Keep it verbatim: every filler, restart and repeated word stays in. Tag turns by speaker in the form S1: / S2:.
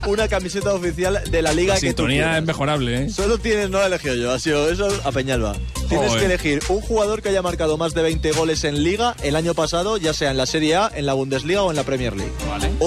S1: una camiseta oficial de la liga
S2: La
S1: que tú
S2: sintonía
S1: quieras.
S2: es mejorable, ¿eh?
S1: Solo tienes, no lo he elegido yo, ha sido eso a Peñalba. Tienes
S2: Joder.
S1: que elegir un jugador que haya marcado más de veinte goles en liga el año pasado, ya sea en la Serie A, en la Bundesliga o en la Premier League.
S2: Vale.